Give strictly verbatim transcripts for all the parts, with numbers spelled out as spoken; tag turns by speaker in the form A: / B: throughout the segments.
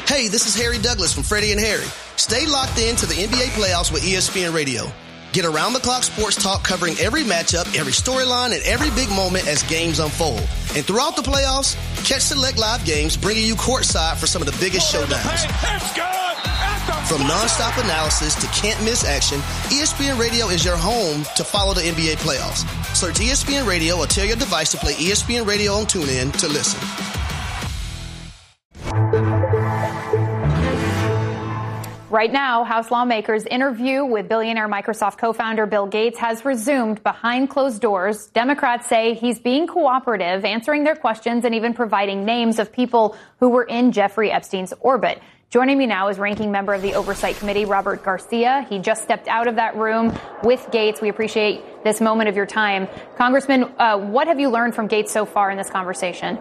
A: Hey, this is Harry Douglas from Freddie and Harry. Stay locked in to the N B A playoffs with E S P N Radio. Get around-the-clock sports talk covering every matchup, every storyline, and every big moment as games unfold. And throughout the playoffs, catch select live games bringing you courtside for some of the biggest showdowns. From nonstop analysis to can't-miss action, E S P N Radio is your home to follow the N B A playoffs. Search E S P N Radio or tell your device to play E S P N Radio on TuneIn to listen.
B: Right now, House lawmakers' interview with billionaire Microsoft co-founder Bill Gates has resumed behind closed doors. Democrats say he's being cooperative, answering their questions and even providing names of people who were in Jeffrey Epstein's orbit. Joining me now is ranking member of the Oversight Committee, Robert Garcia. He just stepped out of that room with Gates. We appreciate this moment of your time. Congressman, uh, what have you learned from Gates so far in this conversation?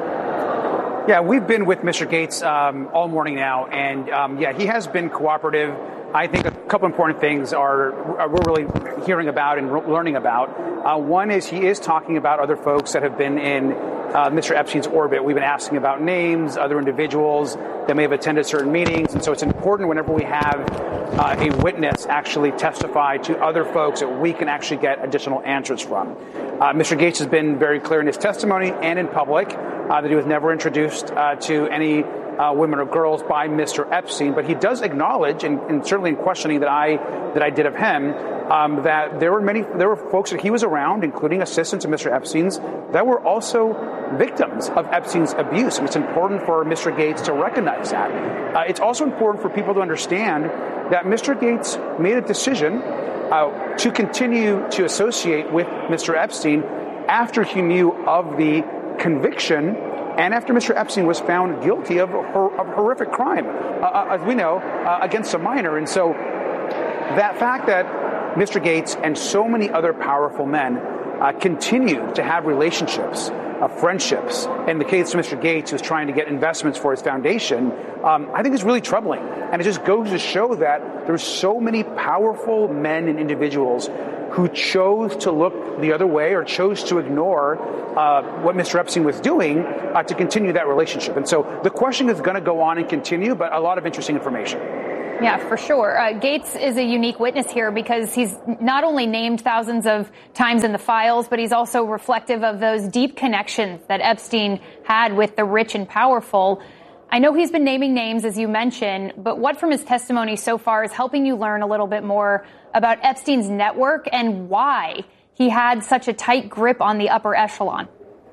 C: Yeah, we've been with Mister Gates um, all morning now, and um, yeah, he has been cooperative. I think a couple important things are, are we're really hearing about and re- learning about. Uh, one is he is talking about other folks that have been in uh, Mister Epstein's orbit. We've been asking about names, other individuals that may have attended certain meetings, and so it's important whenever we have uh, a witness actually testify to other folks that we can actually get additional answers from. Uh, Mister Gates has been very clear in his testimony and in public uh, that he was never introduced uh, to any Uh, women or girls by Mister Epstein, but he does acknowledge, and, and certainly in questioning that I that I did of him, um, that there were many there were folks that he was around, including assistants of Mister Epstein's, that were also victims of Epstein's abuse. And it's important for Mister Gates to recognize that. Uh, it's also important for people to understand that Mister Gates made a decision uh, to continue to associate with Mister Epstein after he knew of the conviction and after Mister Epstein was found guilty of, hor- of horrific crime, uh, as we know, uh, against a minor. And so that fact that Mister Gates and so many other powerful men uh, continue to have relationships, uh, friendships, in the case of Mister Gates, who's trying to get investments for his foundation, um, I think is really troubling. And it just goes to show that there's so many powerful men and individuals who chose to look the other way or chose to ignore uh, what Mister Epstein was doing uh, to continue that relationship. And so the question is going to go on and continue, but a lot of interesting information.
B: Yeah, for sure. Uh, Gates is a unique witness here because he's not only named thousands of times in the files, but he's also reflective of those deep connections that Epstein had with the rich and powerful. I know he's been naming names, as you mentioned, but what from his testimony so far is helping you learn a little bit more about Epstein's network and why he had such a tight grip on the upper echelon?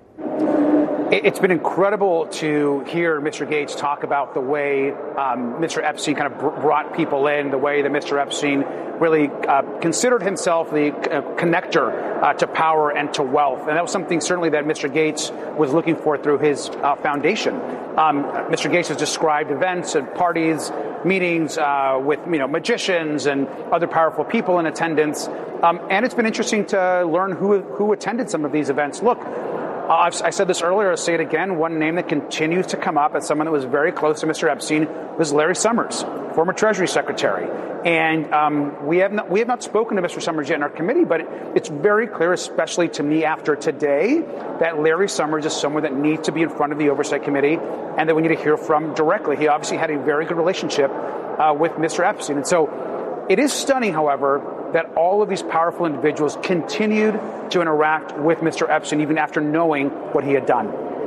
C: It's been incredible to hear Mister Gates talk about the way um, Mister Epstein kind of br- brought people in, the way that Mister Epstein really uh, considered himself the uh, connector uh, to power and to wealth. And that was something certainly that Mister Gates was looking for through his uh, foundation. Um, Mister Gates has described events and parties, meetings uh, with you know magicians and other powerful people in attendance. Um, and it's been interesting to learn who who attended some of these events. Look, Uh, I've, I said this earlier, I'll say it again. One name that continues to come up as someone that was very close to Mister Epstein was Larry Summers, former Treasury Secretary. And um, we have not, we have not spoken to Mister Summers yet in our committee, but it, it's very clear, especially to me after today, that Larry Summers is someone that needs to be in front of the Oversight Committee and that we need to hear from directly. He obviously had a very good relationship uh, with Mister Epstein. And so it is stunning, however, that all of these powerful individuals continued to interact with Mister Epstein even after knowing what he had done.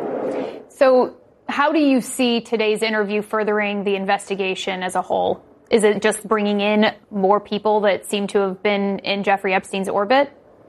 B: So how do you see today's interview furthering the investigation as a whole? Is it just bringing in more people that seem to have been in Jeffrey Epstein's orbit?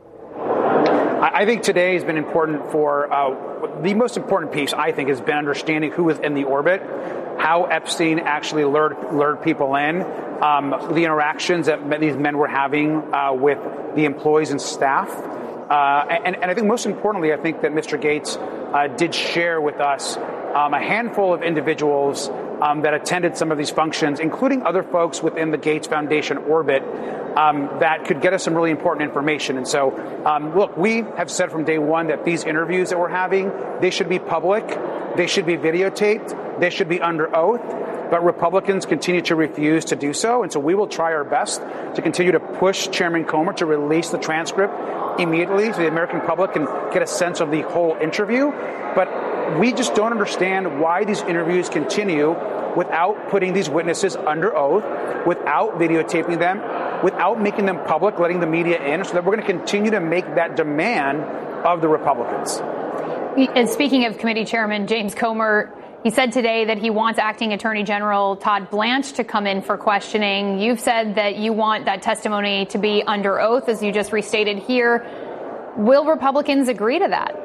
C: I think today has been important for uh, the most important piece, I think, has been understanding who was in the orbit, how Epstein actually lured, lured people in, um, the interactions that these men were having uh, with the employees and staff. Uh, and, and I think most importantly, I think that Mister Gates uh, did share with us um, a handful of individuals um, that attended some of these functions, including other folks within the Gates Foundation orbit, um, that could get us some really important information. And so, um, look, we have said from day one that these interviews that we're having, they should be public, they should be videotaped, they should be under oath. But Republicans continue to refuse to do so. And so we will try our best to continue to push Chairman Comer to release the transcript immediately to the American public and get a sense of the whole interview. But we just don't understand why these interviews continue without putting these witnesses under oath, without videotaping them, without making them public, letting the media in, so that we're going to continue to make that demand of the Republicans.
B: And speaking of committee chairman James Comer, he said today that he wants acting Attorney General Todd Blanche to come in for questioning. You've said that you want that testimony to be under oath, as you just restated here. Will Republicans agree to that?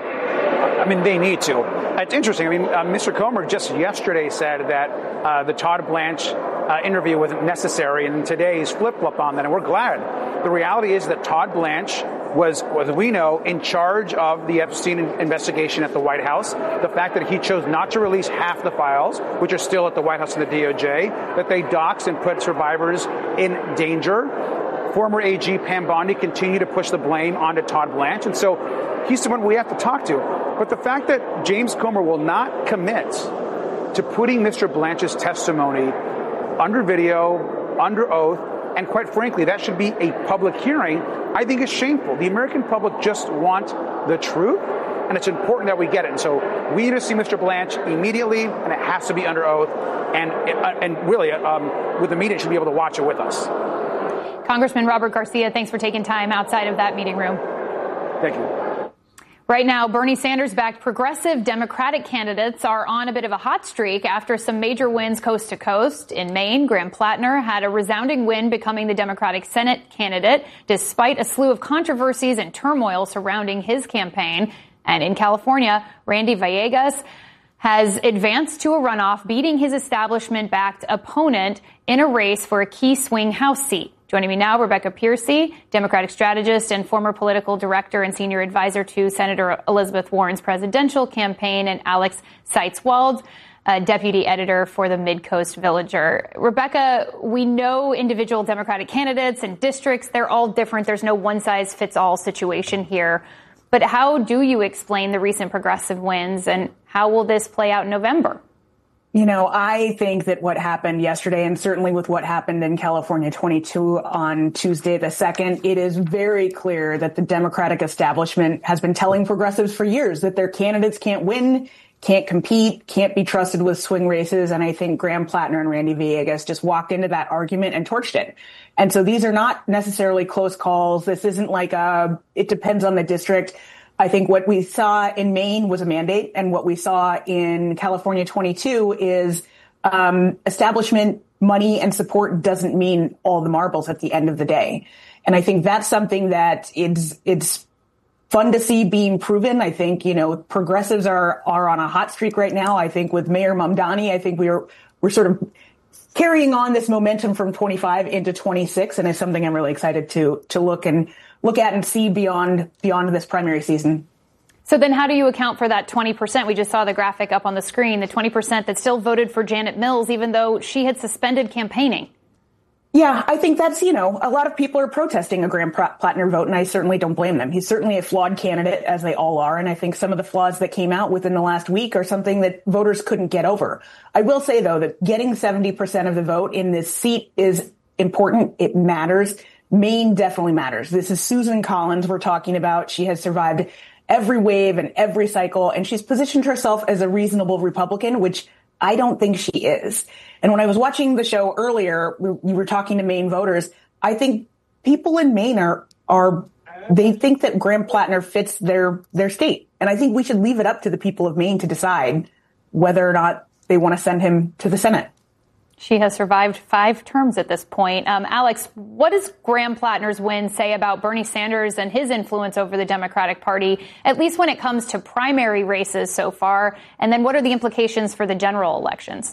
C: I mean, they need to. It's interesting. I mean, uh, Mister Comer just yesterday said that uh, the Todd Blanche uh, interview wasn't necessary, and today he's flip-flop on that, and we're glad. The reality is that Todd Blanche was, as we know, in charge of the Epstein investigation at the White House. The fact that he chose not to release half the files, which are still at the White House and the D O J, that they doxed and put survivors in danger. Former A G Pam Bondi continued to push the blame onto Todd Blanche, and so he's the one we have to talk to. But the fact that James Comer will not commit to putting Mister Blanche's testimony under video, under oath, and quite frankly, that should be a public hearing, I think is shameful. The American public just want the truth, and it's important that we get it. And so we need to see Mister Blanche immediately, and it has to be under oath. And and really, um, with the media, should be able to watch it with us.
B: Congressman Robert Garcia, thanks for taking time outside of that meeting room.
C: Thank you.
B: Right now, Bernie Sanders-backed progressive Democratic candidates are on a bit of a hot streak after some major wins coast to coast. In Maine, Graham Plattner had a resounding win, becoming the Democratic Senate candidate, despite a slew of controversies and turmoil surrounding his campaign. And in California, Randy Villegas has advanced to a runoff, beating his establishment-backed opponent in a race for a key swing House seat. Joining me now, Rebecca Piercy, Democratic strategist and former political director and senior advisor to Senator Elizabeth Warren's presidential campaign, and Alex Seitz-Wald, uh, deputy editor for the Mid-Coast Villager. Rebecca, we know individual Democratic candidates and districts, they're all different. There's no one-size-fits-all situation here. But how do you explain the recent progressive wins, and how will this play out in November?
D: You know, I think that what happened yesterday, and certainly with what happened in California twenty-two on Tuesday the second, it is very clear that the Democratic establishment has been telling progressives for years that their candidates can't win, can't compete, can't be trusted with swing races. And I think Graham Plattner and Randy Villegas just walked into that argument and torched it. And so these are not necessarily close calls. This isn't like a, it depends on the district. I think what we saw in Maine was a mandate, and what we saw in California twenty-two is um, establishment money and support doesn't mean all the marbles at the end of the day. And I think that's something that it's it's fun to see being proven. I think, you know, progressives are are on a hot streak right now. I think with Mayor Mamdani, I think we're we're sort of carrying on this momentum from twenty-five into twenty-six, and it's something I'm really excited to to look and look at and see beyond beyond this primary season.
B: So then how do you account for that twenty percent? We just saw the graphic up on the screen, the twenty percent that still voted for Janet Mills, even though she had suspended campaigning.
D: Yeah, I think that's, you know, a lot of people are protesting a Graham Plattner vote, and I certainly don't blame them. He's certainly a flawed candidate, as they all are, and I think some of the flaws that came out within the last week are something that voters couldn't get over. I will say, though, that getting seventy percent of the vote in this seat is important. It matters. Maine definitely matters. This is Susan Collins we're talking about. She has survived every wave and every cycle, and she's positioned herself as a reasonable Republican, which I don't think she is. And when I was watching the show earlier, we were talking to Maine voters. I think people in Maine are, are they think that Graham Plattner fits their, their state. And I think we should leave it up to the people of Maine to decide whether or not they want to send him to the Senate.
B: She has survived five terms at this point. Um, Alex, what does Graham Plattner's win say about Bernie Sanders and his influence over the Democratic Party, at least when it comes to primary races so far? And then what are the implications for the general elections?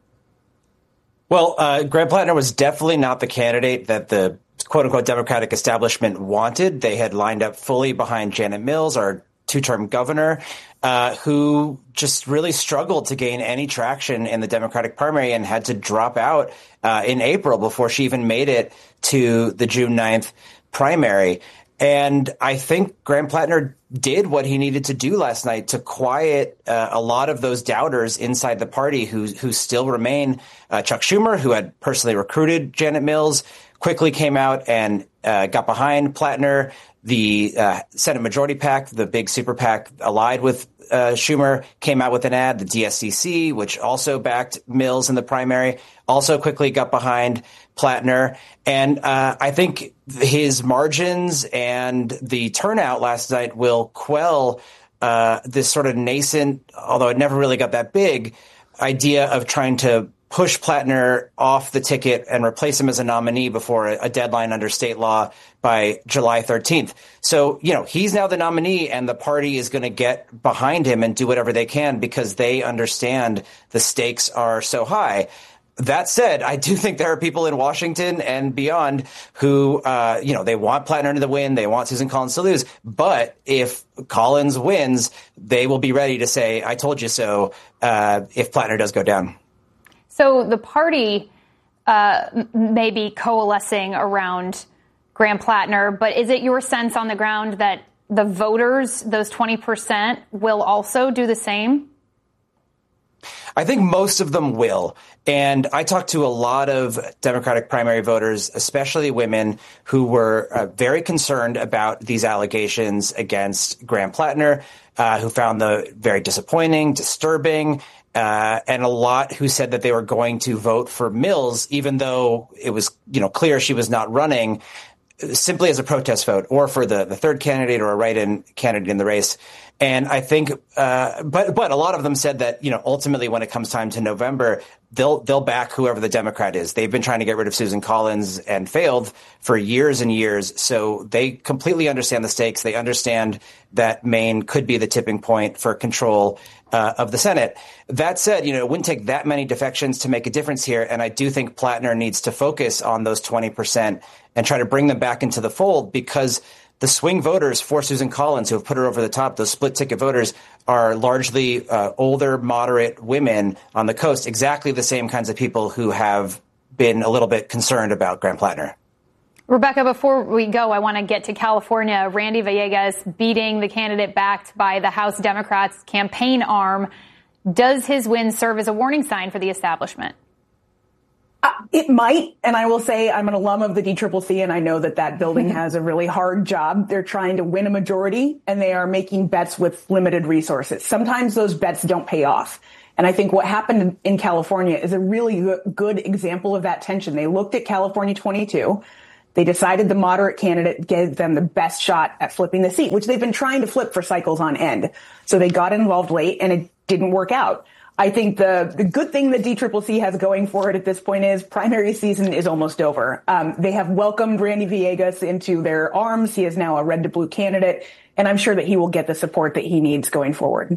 E: Well, uh, Graham Plattner was definitely not the candidate that the quote-unquote Democratic establishment wanted. They had lined up fully behind Janet Mills, our two-term governor, uh, who just really struggled to gain any traction in the Democratic primary and had to drop out uh, in April before she even made it to the June ninth primary. And I think Graham Plattner did what he needed to do last night to quiet uh, a lot of those doubters inside the party who who still remain. Uh, Chuck Schumer, who had personally recruited Janet Mills, quickly came out and uh, got behind Plattner. The uh, Senate Majority PAC, the big super PAC allied with uh, Schumer, came out with an ad. The D S C C, which also backed Mills in the primary, also quickly got behind Plattner. And uh, I think his margins and the turnout last night will quell uh, this sort of nascent, although it never really got that big, idea of trying to push Plattner off the ticket and replace him as a nominee before a deadline under state law by July thirteenth. So, you know, he's now the nominee and the party is going to get behind him and do whatever they can because they understand the stakes are so high. That said, I do think there are people in Washington and beyond who, uh, you know, they want Plattner to win. They want Susan Collins to lose. But if Collins wins, they will be ready to say, I told you so, uh, if Plattner does go down.
B: So the party uh, may be coalescing around Graham Plattner, but is it your sense on the ground that the voters, those twenty percent, will also do the same?
E: I think most of them will. And I talked to a lot of Democratic primary voters, especially women, who were uh, very concerned about these allegations against Graham Plattner, uh, who found the very disappointing, disturbing, Uh, and a lot who said that they were going to vote for Mills, even though it was, you know, clear she was not running, simply as a protest vote, or for the, the third candidate or a write-in candidate in the race. And I think, uh, but but a lot of them said that, you know, ultimately when it comes time to November, they'll they'll back whoever the Democrat is. They've been trying to get rid of Susan Collins and failed for years and years. So they completely understand the stakes. They understand that Maine could be the tipping point for control uh, of the Senate. That said, you know, it wouldn't take that many defections to make a difference here. And I do think Plattner needs to focus on those twenty percent and try to bring them back into the fold, because the swing voters for Susan Collins who have put her over the top, those split ticket voters, are largely uh, older, moderate women on the coast, exactly the same kinds of people who have been a little bit concerned about Graham Plattner.
B: Rebecca, before we go, I want to get to California. Randy Villegas beating the candidate backed by the House Democrats' campaign arm. Does his win serve as a warning sign for the establishment?
D: Uh, it might. And I will say I'm an alum of the D C C C, and I know that that building has a really hard job. They're trying to win a majority, and they are making bets with limited resources. Sometimes those bets don't pay off. And I think what happened in California is a really good example of that tension. They looked at California twenty-two. They decided the moderate candidate gave them the best shot at flipping the seat, which they've been trying to flip for cycles on end. So they got involved late, and it didn't work out. I think the, the good thing the D C C C has going for it at this point is primary season is almost over. Um, they have welcomed Randy Villegas into their arms. He is now a red to blue candidate, and I'm sure that he will get the support that he needs going forward.